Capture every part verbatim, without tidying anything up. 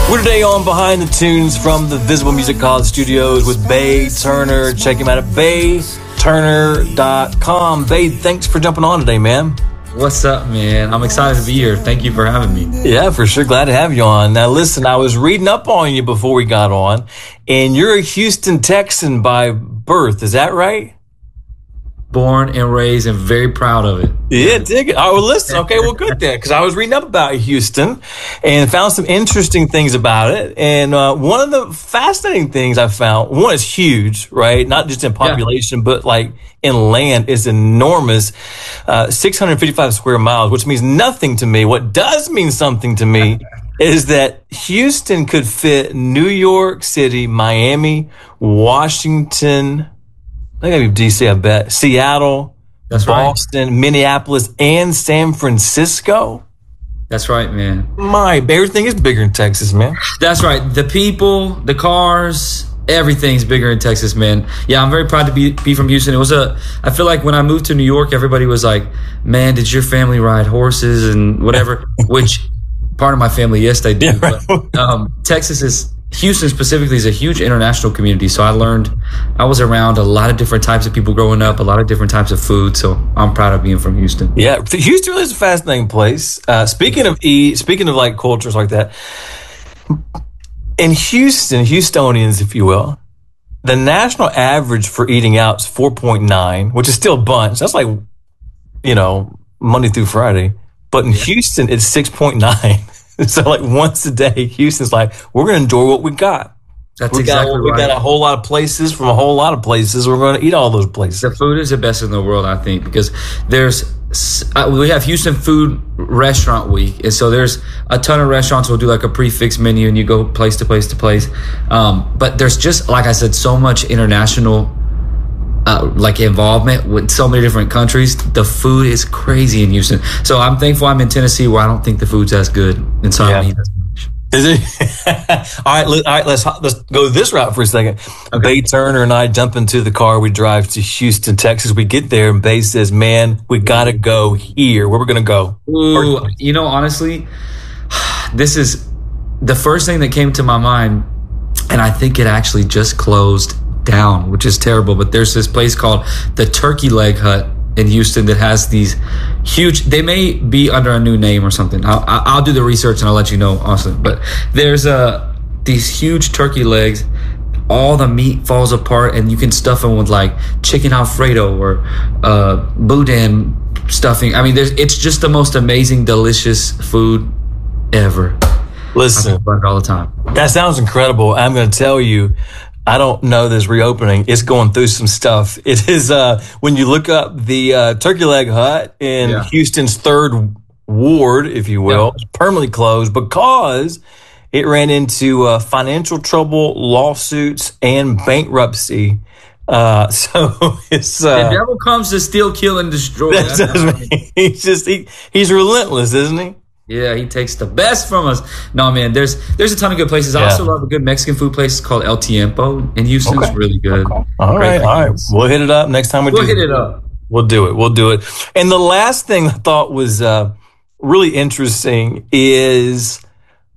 We're today on Behind the Tunes from the Visible Music College Studios with Bae Turner. Check him out at bae turner dot com. Bae, thanks for jumping on today, man. What's up, man? I'm excited to be here. Thank you for having me. Yeah, for sure. Glad to have you on. Now, listen, I was reading up on you before we got on, and you're a Houston Texan by birth. Is that right? Born and raised and very proud of it. Yeah, dig it. Oh, well, listen. Okay, well, good then, because I was reading up about Houston and found some interesting things about it. And uh, one of the fascinating things I found, one, is huge, right? Not just in population, yeah. but like in land, is enormous. Uh, six hundred fifty-five square miles, which means nothing to me. What does mean something to me is that Houston could fit New York City, Miami, Washington, I think maybe D C, I bet, Seattle, That's Boston, right. Minneapolis, and San Francisco. That's right, man. My, everything is bigger in Texas, man. That's right. The people, the cars, everything's bigger in Texas, man. Yeah, I'm very proud to be be from Houston. It was a, I feel like when I moved to New York, everybody was like, man, did your family ride horses and whatever? Which part of my family, yes, they do. Yeah, right. But um, Texas is, Houston specifically is a huge international community. So I learned, I was around a lot of different types of people growing up, a lot of different types of food. So I'm proud of being from Houston. Yeah, Houston really is a fascinating place. Uh, speaking of E, speaking of like cultures like that, in Houston, Houstonians, if you will, the national average for eating out is four point nine, which is still a bunch. That's like, you know, Monday through Friday. But in yeah. Houston, it's six point nine. So like once a day, Houston's like, we're going to enjoy what we got. That's we exactly got, right. We got a whole lot of places from a whole lot of places. We're going to eat all those places. The food is the best in the world, I think, because there's uh, we have Houston Food Restaurant Week, and so there's a ton of restaurants will do like a prefix menu, and you go place to place to place. Um, but there's just, like I said, so much international uh, like involvement with so many different countries. The food is crazy in Houston. So I'm thankful I'm in Tennessee, where I don't think the food's as good, and so I don't eat as much. Is it? all right, let, all right. Let's let's go this route for a second. Okay. Bae Turner and I jump into the car. We drive to Houston, Texas. We get there, and Bae says, "Man, we gotta go here. Where we're gonna go?" Ooh, you know, honestly, this is the first thing that came to my mind, and I think it actually just closed down, which is terrible. But there's this place called the Turkey Leg Hut in Houston that has these huge, they may be under a new name or something. I'll, I'll do the research and I'll let you know, Austin. But there's uh, these huge turkey legs. All the meat falls apart, and you can stuff them with like chicken Alfredo or uh, boudin stuffing. I mean, there's, it's just the most amazing, delicious food ever. Listen, I think about it all the time. That sounds incredible. I'm going to tell you, I don't know this reopening. It's going through some stuff. It is, uh, when you look up the uh, Turkey Leg Hut in Yeah. Houston's third ward, if you will, Yeah. it's permanently closed because it ran into uh, financial trouble, lawsuits, and bankruptcy. Uh, so it's uh, the devil comes to steal, kill, and destroy. that's, that's, he's just he, he's relentless, isn't he? Yeah, he takes the best from us. No, man, there's there's a ton of good places. I Yeah. also love a good Mexican food place called El Tiempo in Houston. Okay. It's really good. Okay. All Great right, all right. things. We'll hit it up next time we We'll do hit it up. We'll do it. We'll do it. And the last thing I thought was uh, really interesting is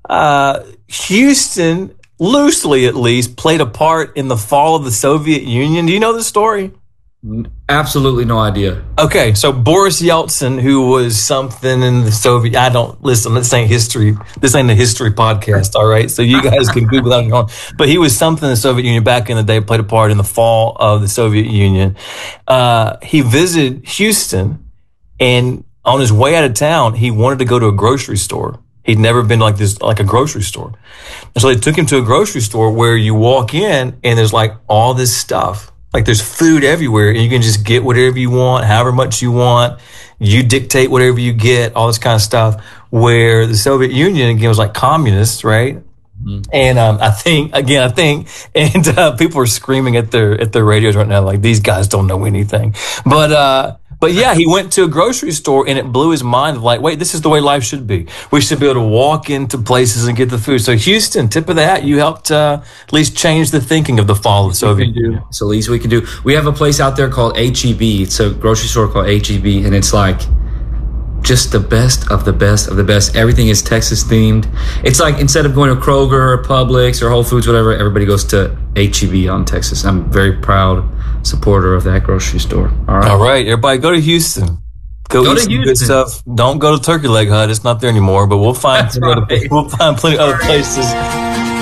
uh, Houston, loosely at least, played a part in the fall of the Soviet Union. Do you know the story? Absolutely no idea. Okay, so Boris Yeltsin, who was something in the Soviet, I don't, listen, this ain't history, this ain't a history podcast, all right? So you guys can Google that and go on. But he was something in the Soviet Union back in the day, played a part in the fall of the Soviet Union. Uh, he visited Houston, and on his way out of town, he wanted to go to a grocery store. He'd never been like this, like a grocery store. And so they took him to a grocery store where you walk in and there's like all this stuff. Like there's food everywhere, and you can just get whatever you want, however much you want. You dictate whatever you get, all this kind of stuff. Where the Soviet Union, again, was like communist, right? Mm-hmm. And um, I think, again, I think, and uh, people are screaming at their at their radios right now, like these guys don't know anything. But uh, but yeah, he went to a grocery store, and it blew his mind of like, wait, this is the way life should be. We should be able to walk into places and get the food. So Houston, tip of the hat, you helped uh, at least change the thinking of the fall of the Soviet Union. It's the least we can do. We have a place out there called H E B. It's a grocery store called H E B, and it's like just the best of the best of the best. Everything is Texas themed. It's like instead of going to Kroger or Publix or Whole Foods, whatever, everybody goes to H E B on Texas. I'm very proud supporter of that grocery store. All right. All right. Everybody go to Houston. Go, go eat to some Houston. Good stuff. Don't go to Turkey Leg Hut. It's not there anymore, but we'll find, right. other, we'll find plenty of other places.